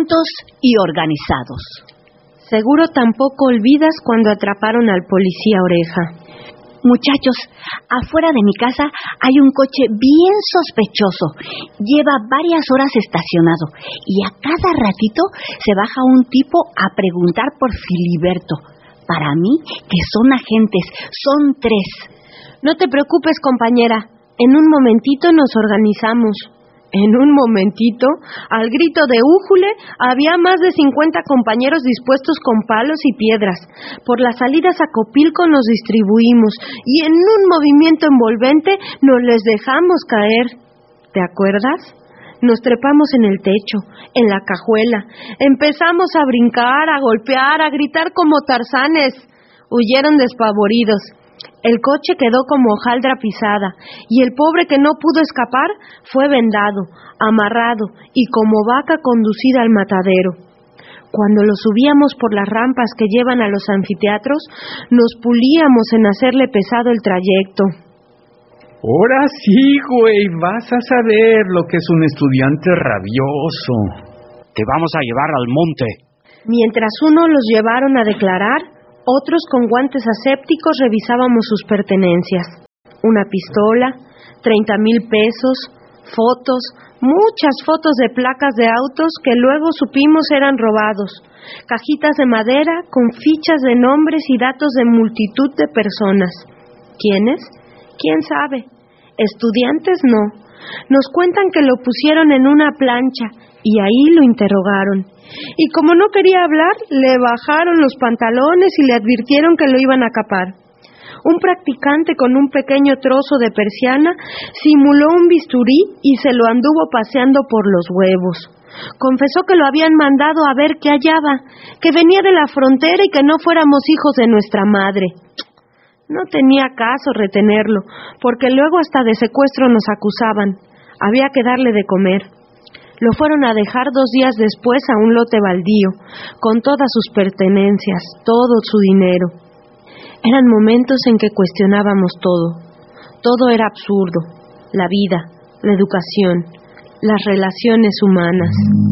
atentos y organizados. Seguro tampoco olvidas cuando atraparon al policía Oreja. Muchachos, afuera de mi casa hay un coche bien sospechoso. Lleva varias horas estacionado y a cada ratito se baja un tipo a preguntar por Filiberto. Para mí, que son agentes, son 3. No te preocupes, compañera. En un momentito nos organizamos. En un momentito, al grito de újule, había más de 50 compañeros dispuestos con palos y piedras. Por las salidas a Copilco nos distribuimos y en un movimiento envolvente nos les dejamos caer. ¿Te acuerdas? Nos trepamos en el techo, en la cajuela. Empezamos a brincar, a golpear, a gritar como tarzanes. Huyeron despavoridos. El coche quedó como hojaldra pisada, y el pobre que no pudo escapar fue vendado, amarrado y como vaca conducida al matadero. Cuando lo subíamos por las rampas que llevan a los anfiteatros, nos pulíamos en hacerle pesado el trayecto. Ahora sí, güey, vas a saber lo que es un estudiante rabioso. Te vamos a llevar al monte. Mientras unos los llevaron a declarar, otros con guantes asépticos revisábamos sus pertenencias. Una pistola, 30,000 pesos, fotos, muchas fotos de placas de autos que luego supimos eran robados, cajitas de madera con fichas de nombres y datos de multitud de personas. ¿Quiénes? ¿Quién sabe? Estudiantes no. Nos cuentan que lo pusieron en una plancha y ahí lo interrogaron. Y como no quería hablar, le bajaron los pantalones y le advirtieron que lo iban a capar. Un practicante con un pequeño trozo de persiana simuló un bisturí y se lo anduvo paseando por los huevos. Confesó que lo habían mandado a ver qué hallaba, que venía de la frontera y que no fuéramos hijos de nuestra madre. No tenía caso retenerlo, porque luego hasta de secuestro nos acusaban. Había que darle de comer. Lo fueron a dejar 2 días después a un lote baldío, con todas sus pertenencias, todo su dinero. Eran momentos en que cuestionábamos todo. Todo era absurdo. La vida, la educación, las relaciones humanas.